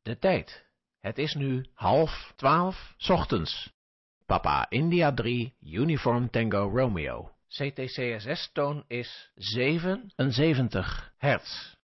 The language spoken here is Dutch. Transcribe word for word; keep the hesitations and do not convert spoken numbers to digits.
De tijd. Het is nu half twaalf 's ochtends. Papa India drie, Uniform Tango Romeo. C T C S S-toon is zevenenzeventig hertz.